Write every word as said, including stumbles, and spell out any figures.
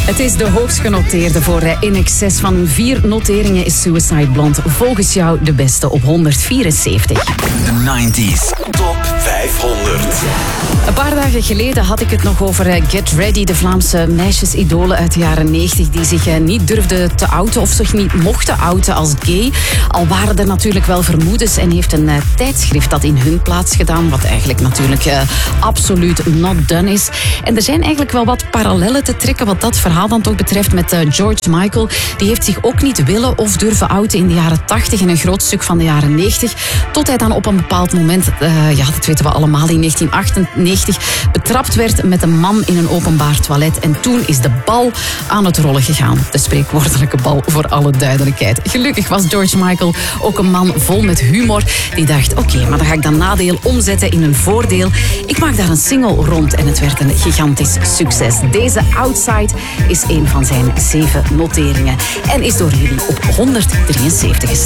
Het is de hoogst genoteerde voor In Excess van vier noteringen is Suicide Blonde volgens jou de beste op honderdvierenzeventig. De negentig Top vijfhonderd. Een paar dagen geleden had ik het nog over Get Ready, de Vlaamse meisjesidolen uit de jaren negentig die zich niet durfden te outen of zich niet mochten outen als gay. Al waren er natuurlijk wel vermoedens en heeft een uh, tijdschrift dat in hun plaats gedaan, wat eigenlijk natuurlijk uh, absoluut not done is. En er zijn eigenlijk wel wat parallellen te trekken wat dat verhaal dan toch betreft met uh, George Michael. Die heeft zich ook niet willen of durven outen in de jaren tachtig en een groot stuk van de jaren negentig. Tot hij dan op een bepaald moment, uh, ja dat weten we allemaal, in negentien achtennegentig betrapt werd met een man in een openbaar toilet. En toen is de bal aan het rollen gegaan. De spreekwoordelijke bal voor alle duidelijkheid. Gelukkig was George Michael ook een man vol met humor. Die dacht, oké, okay, maar dan ga ik dat nadeel omzetten in een voordeel. Ik maak daar een single rond en het werd een gigantisch succes. Deze Outside is een van zijn zeven noteringen. En is door jullie op honderddrieënzeventig